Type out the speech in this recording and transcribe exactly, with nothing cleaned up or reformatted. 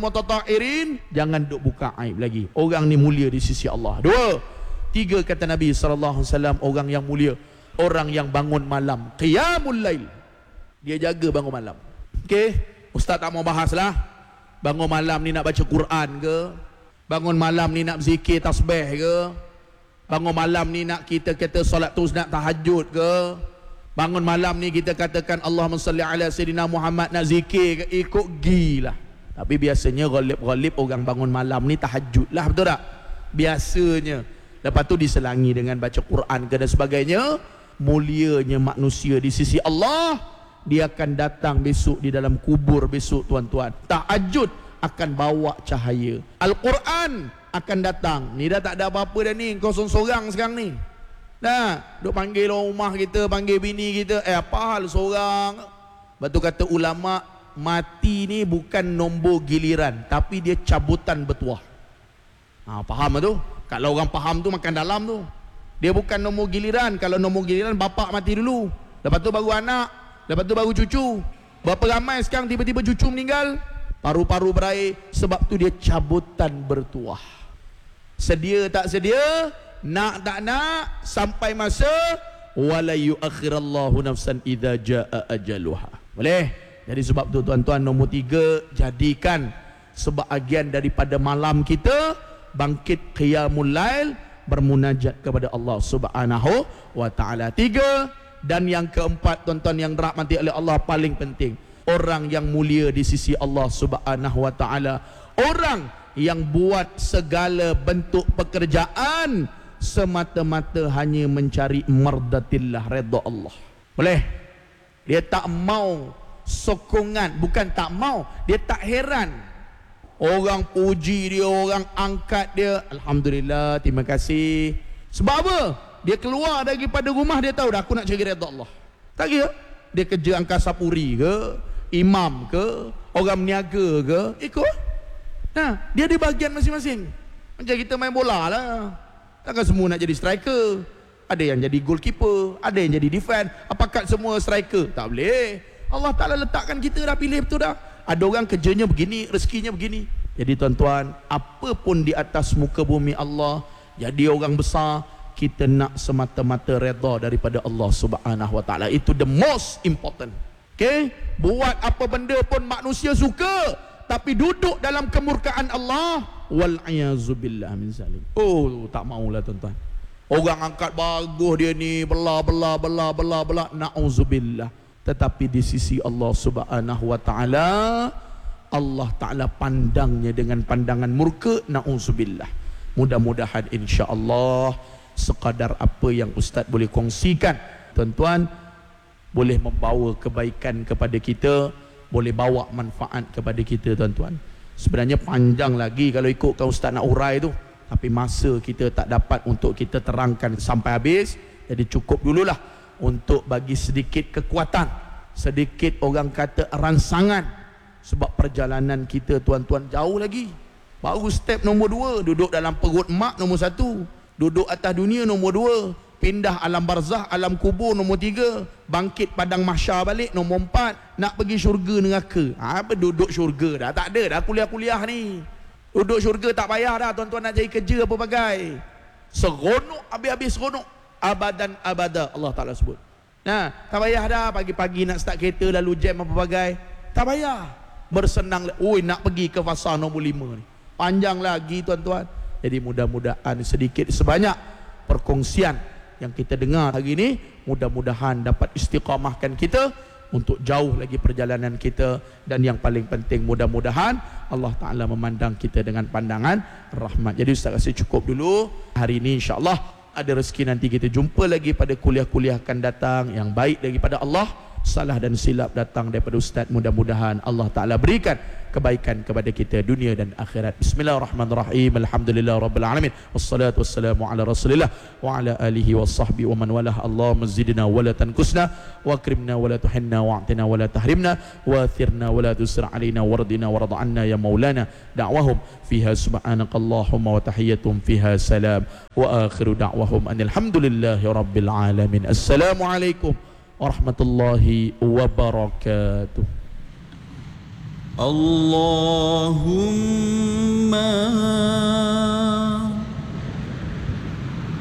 mutatahhirin, jangan duk buka aib lagi. Orang ni mulia di sisi Allah. Dua, tiga kata Nabi sallallahu alaihi wasallam, orang yang mulia, orang yang bangun malam, qiyamul lail. Dia jaga bangun malam. Okey, ustaz tak mau bahaslah. Bangun malam ni nak baca Quran ke? Bangun malam ni nak zikir tasbih ke? Bangun malam ni nak kita kata solat tu nak tahajud ke? Bangun malam ni kita katakan Allahumma salli ala sayyidina Muhammad, nak zikir ke? Ikut gilah. Tapi biasanya ghalib-ghalib orang bangun malam ni tahajud lah, betul tak? Biasanya. Lepas tu diselangi dengan baca Quran ke dan sebagainya. Mulianya manusia di sisi Allah, dia akan datang besok di dalam kubur besok tuan-tuan. Tahajud akan bawa cahaya. Al-Quran akan datang. Ni dah tak ada apa-apa dah ni, kau sorang sekarang ni. Nah, duk panggil orang rumah kita, panggil bini kita, eh apa hal seorang? Lepas tu kata ulama, mati ni bukan nombor giliran, tapi dia cabutan bertuah. Ha, faham tu? Kalau orang faham tu makan dalam tu. Dia bukan nombor giliran. Kalau nombor giliran bapak mati dulu, lepas tu baru anak, lepas tu baru cucu. Berapa ramai sekarang tiba-tiba cucu meninggal, paru-paru berair, sebab tu dia cabutan bertuah. Sedia tak sedia, nak tak nak, sampai masa wala yuakhirallahu nafsan idza jaa ajaluha. Boleh? Jadi sebab tu tuan-tuan, nombor tiga, jadikan sebahagian daripada malam kita bangkit qiyamul lail, bermunajat kepada Allah Subhanahu wa taala. Tiga. Dan yang keempat tuan-tuan yang dirahmati oleh Allah, paling penting, orang yang mulia di sisi Allah Subhanahu wa taala, orang yang buat segala bentuk pekerjaan semata-mata hanya mencari mardatillah, redha Allah. Boleh? Dia tak mau sokongan, bukan tak mau, dia tak heran orang puji dia, orang angkat dia, alhamdulillah, terima kasih. Sebab apa? Dia keluar daripada rumah, dia tahu dah aku nak cari redha Allah. Tak kira dia kerja angkasa puri ke, imam ke, orang meniaga ke, ikut. Nah, dia di bahagian masing-masing. Macam kita main bola lah, takkan semua nak jadi striker. Ada yang jadi goalkeeper, ada yang jadi defend. Apakah semua striker? Tak boleh. Allah Ta'ala letakkan kita dah, pilih betul dah. Ada orang kerjanya begini, rezekinya begini. Jadi tuan-tuan, apa pun di atas muka bumi Allah, jadi orang besar, kita nak semata-mata redha daripada Allah Subhanahu wa taala. Itu the most important. Okay? Buat apa benda pun manusia suka, tapi duduk dalam kemurkaan Allah, wal iazubillah min zalim. Oh, tak maulah tuan-tuan. Orang angkat bagus dia ni, belah belah belah belah belah, nauzubillah. Tetapi di sisi Allah Subhanahu wa taala, Allah Taala pandangnya dengan pandangan murka, nauzubillah. Mudah-mudahan insya-Allah sekadar apa yang ustaz boleh kongsikan, tuan-tuan, boleh membawa kebaikan kepada kita, boleh bawa manfaat kepada kita tuan-tuan. Sebenarnya panjang lagi kalau ikutkan ustaz nak urai tu, tapi masa kita tak dapat untuk kita terangkan sampai habis. Jadi cukup dululah untuk bagi sedikit kekuatan, sedikit orang kata rangsangan. Sebab perjalanan kita tuan-tuan jauh lagi. Baru step nombor dua, duduk dalam perut mak nombor satu, duduk atas dunia nombor dua, pindah alam barzah, alam kubur nombor tiga, bangkit padang mahsyar balik nombor empat, nak pergi syurga neraka. Ha, apa duduk syurga dah tak ada dah, kuliah-kuliah ni. Duduk syurga tak payah dah tuan-tuan, nak cari kerja apa bagai. Seronok, habis-habis seronok, abadan abada Allah Ta'ala sebut. Nah, tak payah dah pagi-pagi nak start kereta lalu jam apa bagai. Tak payah. Bersenang, oi nak pergi ke fasa nombor lima ni. Panjang lagi tuan-tuan. Jadi mudah-mudahan sedikit sebanyak perkongsian yang kita dengar hari ini, mudah-mudahan dapat istiqamahkan kita untuk jauh lagi perjalanan kita. Dan yang paling penting, mudah-mudahan Allah Ta'ala memandang kita dengan pandangan rahmat. Jadi ustaz rasa cukup dulu hari ini, insya-Allah. Ada rezeki nanti kita jumpa lagi pada kuliah-kuliah akan datang yang baik daripada Allah. Salah dan silap datang daripada ustaz, mudah-mudahan Allah Ta'ala berikan kebaikan kepada kita dunia dan akhirat. Bismillahirrahmanirrahim. Alhamdulillah Rabbil Alamin. Wassalatu wassalamu ala rasulillah wa ala alihi wa sahbihi wa man walah. Allahumma zidna wa la tankusna, wa akrimna wa la tuhinna, wa a'tina wa la tahrimna, wa athirna wa la tusra alina, wardina wa rada'anna ya maulana. Da'wahum fiha subhanakallahumma wa tahiyatum fiha salam, wa akhiru da'wahum anilhamdulillahi rabbil alamin. Assalamualaikum warahmatullahi wabarakatuh. Allahumma ما